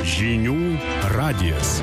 Žinių radijas.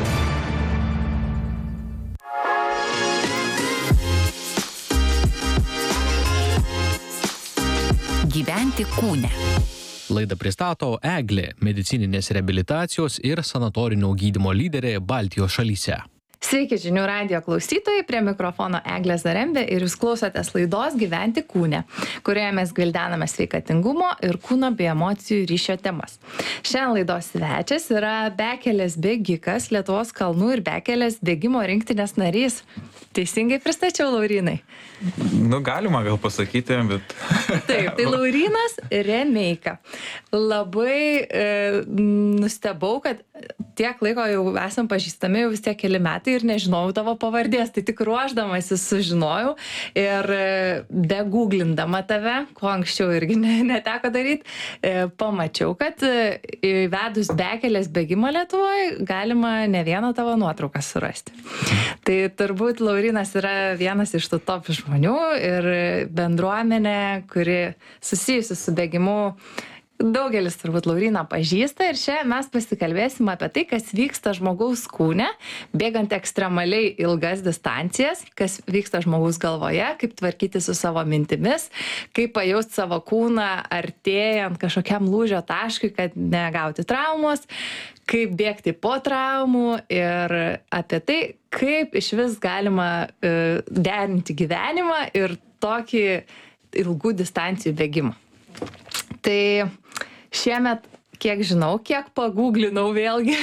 Gyventi kūne. Laidą pristato Eglė, medicininės reabilitacijos ir sanatorinio gydymo lyderė Baltijos šalyse. Sveiki žinių radijo klausytojai, prie mikrofono Eglė Zarembė ir jūs klausotės laidos Gyventi kūne, kurioje mes gvildename sveikatingumo ir kūno bei emocijų ryšio temas. Šiandien laidos svečias yra bekelės bėgikas, Lietuvos kalnų ir bekelės bėgimo rinktinės narys. Teisingai pristačiau, Laurinai? Galima gal pasakyti, bet... Taip, tai Laurinas Remeika. Labai nustebau, kad tiek laiko jau esam pažįstami, jau vis tiek keli metai ir nežinojau tavo pavardės, tai tik ruošdamasi sužinojau ir begooglindama tave, ko anksčiau irgi neteko daryti, pamačiau, kad įvedus bekelės bėgimą Lietuvoje galima ne vieną tavo nuotrauką surasti. Tai turbūt Laurinas yra vienas iš tų top žmonių ir bendruomenė, kuri susijusi su bėgimu. Daugelis turbūt Lauriną pažįsta ir čia mes pasikalbėsim apie tai, kas vyksta žmogaus kūne, bėgant ekstremaliai ilgas distancijas, kas vyksta žmogaus galvoje, kaip tvarkyti su savo mintimis, kaip pajausti savo kūną artėjant kažkokiam lūžio taškui, kad negauti traumos, kaip bėgti po traumų ir apie tai, kaip iš vis galima derinti gyvenimą ir tokį ilgų distancijų bėgimą. Tai šiemet, kiek žinau, kiek pagūglinau vėlgi,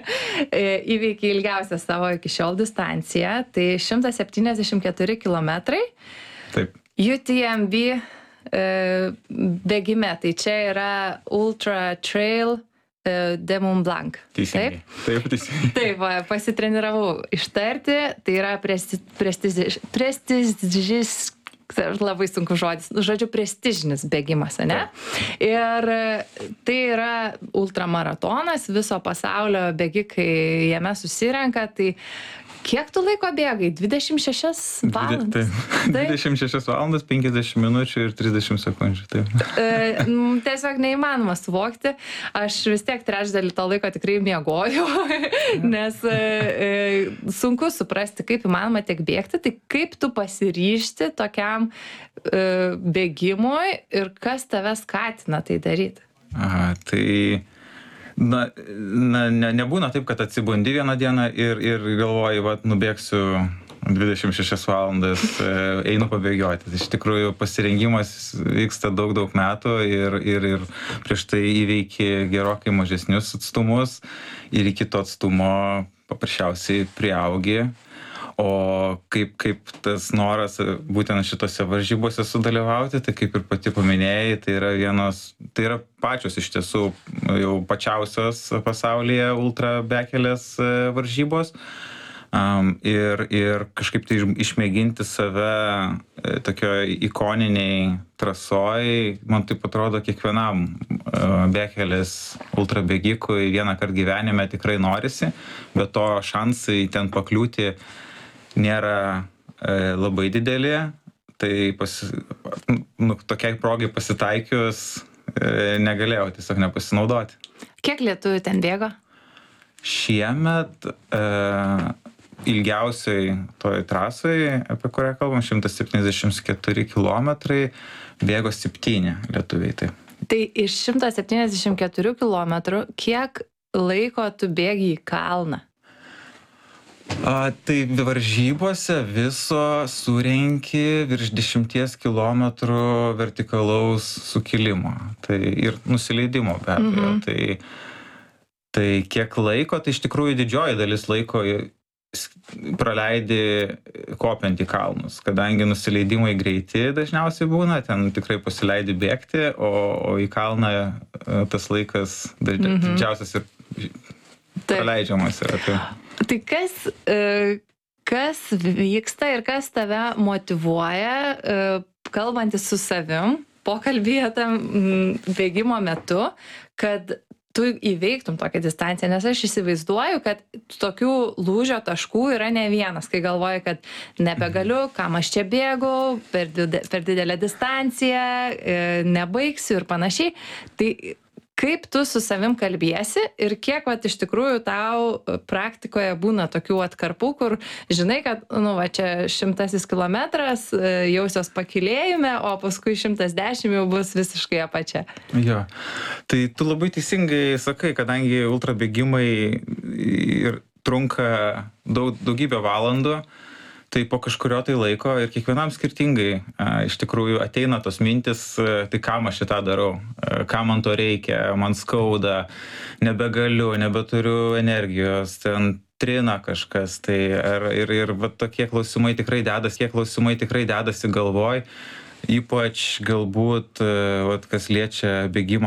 įveikė ilgiausią savo iki šiol distanciją, tai 174 kilometrai. Taip. UTMB bėgime, tai čia yra Ultra Trail de Mont Blanc. Teisingai. Taip, teisingai. Taip, pasitreniravau ištarti, tai yra labai sunku žodis, žodžiu, prestižinis bėgimas, ne? Ir tai yra ultramaratonas, viso pasaulio bėgikai jame susirenka, tai kiek tu laiko bėgai? 26 valandas? Taip, 26 valandas, 50 minučių ir 30 sekundžių. Taip. Tiesiog neįmanoma suvokti. Aš vis tiek trečdalį to laiko tikrai miegojau, nes sunku suprasti, kaip įmanoma tiek bėgti. Tai kaip tu pasiryžti tokiam bėgimui ir kas tave skatina tai daryti? Tai... nebūna taip, kad atsibundi vieną dieną ir galvoji, nubėgsiu 26 valandas, einu pabėgioti. Tai iš tikrųjų pasirengimas vyksta daug metų ir prieš tai įveiki gerokai mažesnius atstumus ir iki to atstumo paprasčiausiai priaugi. O kaip tas noras būtent šitose varžybose sudalyvauti, tai kaip ir pati paminėjai, tai yra pačios iš tiesų jau pačiausios pasaulyje ultra bekelės varžybos. Ir kažkaip tai išmėginti save tokioj ikoniniai trasoj, man taip atrodo kiekvienam bekelės ultra bėgikui vieną kartą gyvenime tikrai norisi, bet to šansai ten pakliūti nėra labai didelė, tai tokiai progai pasitaikius negalėjau tiesiog nepasinaudoti. Kiek lietuvių ten bėgo? Šiemet ilgiausiai toj trasoj, apie kurią kalbam, 174 kilometrai, bėgo 7 lietuviai. Tai iš 174 kilometrų kiek laiko tu bėgi į kalną? Tai varžybose viso surenki virš 10 kilometrų vertikalaus sukilimo ir nusileidimo be abejo. Tai kiek laiko, tai iš tikrųjų didžioji dalis laiko praleidi kopiant į kalnus, kadangi nusileidimai greiti dažniausiai būna, ten tikrai pasileidi bėgti, o į kalną tas laikas didžiausias ir praleidžiamas yra. Tai kas vyksta ir kas tave motyvuoja, kalbantis su savim, pokalbyje tam bėgimo metu, kad tu įveiktum tokią distanciją, nes aš įsivaizduoju, kad tokių lūžio taškų yra ne vienas, kai galvoji, kad nebegaliu, kam aš čia bėgau, per didelę distanciją, nebaigsiu ir panašiai. Tai kaip tu su savim kalbiesi ir kiek vat iš tikrųjų tau praktikoje būna tokių atkarpų, kur žinai, kad, nu, va, čia 100 kilometras, jausios pakilėjime, o paskui 110 jau bus visiškai apačia. Jo, tai tu labai teisingai sakai, kadangi ultrabėgimai ir trunka daugybę valandų, tai po kažkurio tai laiko ir kiekvienam skirtingai iš tikrųjų ateina tos mintis, tai kam aš šitą darau, kam man to reikia, man skauda, nebegaliu, nebeturiu energijos, ten trina kažkas, tai ir va, tokie klausimai tikrai dedasi galvoj, ypač galbūt, vat, kas liečia bėgimo